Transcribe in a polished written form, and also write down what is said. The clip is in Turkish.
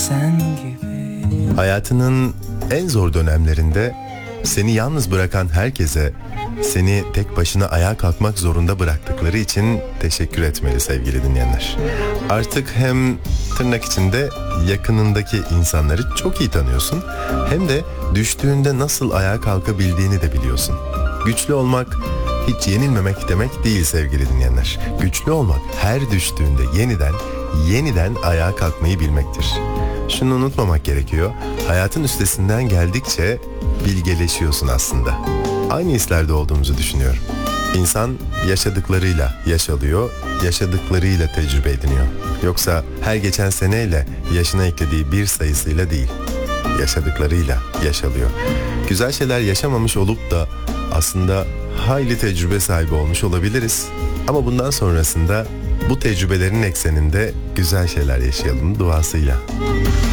sen gibi. Hayatının en zor dönemlerinde seni yalnız bırakan herkese, seni tek başına ayağa kalkmak zorunda bıraktıkları için teşekkür etmeli sevgili dinleyenler. Artık hem tırnak içinde yakınındaki insanları çok iyi tanıyorsun, hem de düştüğünde nasıl ayağa kalkabildiğini de biliyorsun. Güçlü olmak hiç yenilmemek demek değil sevgili dinleyenler. Güçlü olmak her düştüğünde yeniden ayağa kalkmayı bilmektir. Şunu unutmamak gerekiyor. Hayatın üstesinden geldikçe bilgeleşiyorsun aslında. Aynı hislerde olduğumuzu düşünüyorum. İnsan yaşadıklarıyla yaş alıyor, yaşadıklarıyla tecrübe ediniyor. Yoksa her geçen seneyle yaşına eklediği bir sayısıyla değil, yaşadıklarıyla yaş alıyor. Güzel şeyler yaşamamış olup da aslında hayli tecrübe sahibi olmuş olabiliriz. Ama bundan sonrasında bu tecrübelerin ekseninde güzel şeyler yaşayalım duasıyla.